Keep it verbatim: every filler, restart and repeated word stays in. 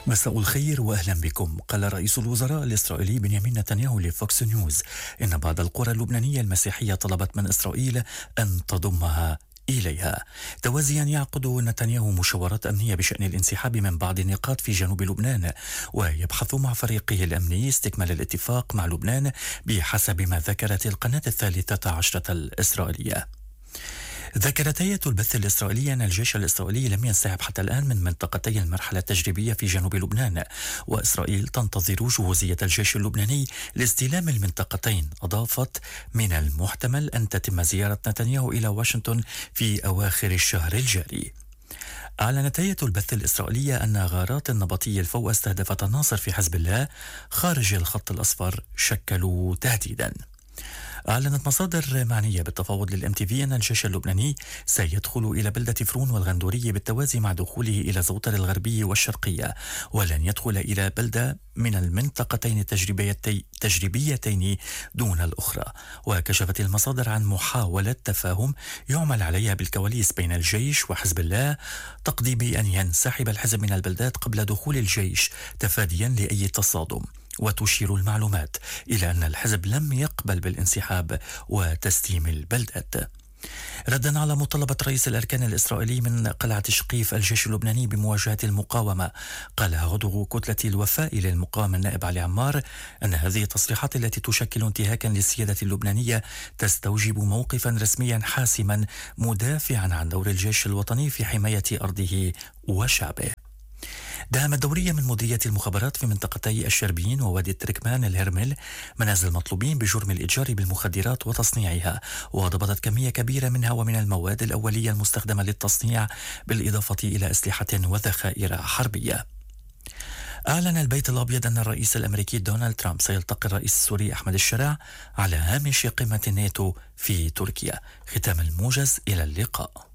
مساء الخير وأهلا بكم. قال رئيس الوزراء الإسرائيلي بنيامين نتنياهو لفوكس نيوز إن بعض القرى اللبنانية المسيحية طلبت من إسرائيل أن تضمها إليها، توازيا يعقد نتنياهو مشاورات أمنية بشأن الانسحاب من بعض النقاط في جنوب لبنان، ويبحث البحث مع فريقه الأمني استكمال الاتفاق مع لبنان بحسب ما ذكرت القناة الثالثة عشرة الإسرائيلية. ذكرت هيئة البث الإسرائيلية أن الجيش الإسرائيلي لم ينسحب حتى الآن من منطقتي المرحلة التجريبية في جنوب لبنان، وإسرائيل تنتظر جهوزية الجيش اللبناني لاستلام المنطقتين. أضافت: من المحتمل أن تتم زيارة نتنياهو إلى واشنطن في أواخر الشهر الجاري. أعلنت هيئة البث الإسرائيلية أن غارات النبطي الفو استهدفت عناصر في حزب الله خارج الخط الأصفر شكلوا تهديدا. أعلنت مصادر معنية بالتفاوض للإم تي في أن الجيش اللبناني سيدخل إلى بلدة فرون والغندورية بالتوازي مع دخوله إلى زوطر الغربية والشرقية، ولن يدخل إلى بلدة من المنطقتين التجريبيتين دون الأخرى. وكشفت المصادر عن محاولة تفاهم يعمل عليها بالكواليس بين الجيش وحزب الله تقضي بأن ينسحب الحزب من البلدات قبل دخول الجيش تفاديا لأي تصادم. وتشير المعلومات إلى أن الحزب لم يقبل بالانسحاب وتسليم البلدات. ردا على مطالبة رئيس الأركان الإسرائيلي من قلعة شقيف الجيش اللبناني بمواجهة المقاومة، قال عضو كتلة الوفاء للمقاومة النائب علي عمار أن هذه التصريحات التي تشكل انتهاكا للسيادة اللبنانية تستوجب موقفا رسميا حاسما مدافعا عن دور الجيش الوطني في حماية أرضه وشعبه. دعمت دورية من مديرية المخابرات في منطقتي الشربين ووادي التركمان الهرمل منازل مطلوبين بجرم الإتجار بالمخدرات وتصنيعها، وضبطت كمية كبيرة منها ومن المواد الأولية المستخدمة للتصنيع بالإضافة إلى أسلحة وذخائر حربية. أعلن البيت الأبيض أن الرئيس الأمريكي دونالد ترامب سيلتقي الرئيس السوري أحمد الشراع على هامش قمة الناتو في تركيا. ختام الموجز، إلى اللقاء.